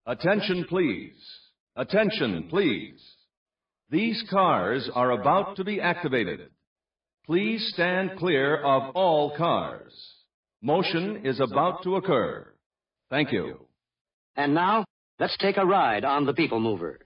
Attention, please. Attention, please. These cars are about to be activated. Please stand clear of all cars. Motion is about to occur. Thank you. And now, let's take a ride on the People Mover.